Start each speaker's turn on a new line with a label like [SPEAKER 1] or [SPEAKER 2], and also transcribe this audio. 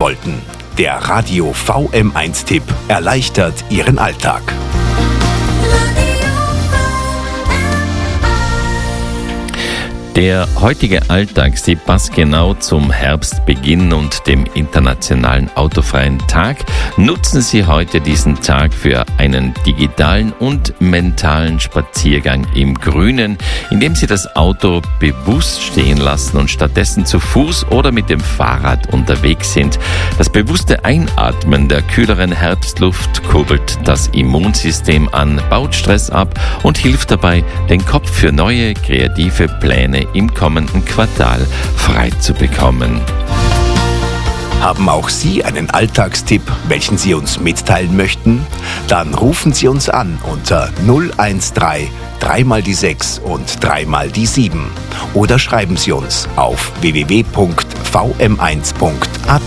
[SPEAKER 1] wollten. Der Radio VM1-Tipp erleichtert Ihren Alltag.
[SPEAKER 2] Der heutige Alltagstipp passt genau zum Herbstbeginn und dem internationalen autofreien Tag. Nutzen Sie heute diesen Tag für einen digitalen und mentalen Spaziergang im Grünen, indem Sie das Auto bewusst stehen lassen und stattdessen zu Fuß oder mit dem Fahrrad unterwegs sind. Das bewusste Einatmen der kühleren Herbstluft kurbelt das Immunsystem an, baut Stress ab und hilft dabei, den Kopf für neue kreative Pläne im kommenden Quartal frei zu bekommen.
[SPEAKER 1] Haben auch Sie einen Alltagstipp, welchen Sie uns mitteilen möchten? Dann rufen Sie uns an unter 013 3 mal die 6 und 3 mal die 7 oder schreiben Sie uns auf www.vm1.at.